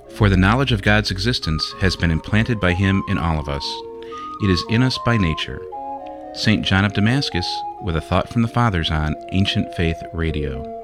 For the knowledge of God's existence has been implanted by Him in all of us. It is in us by nature. St. John of Damascus, with a thought from the Fathers on Ancient Faith Radio.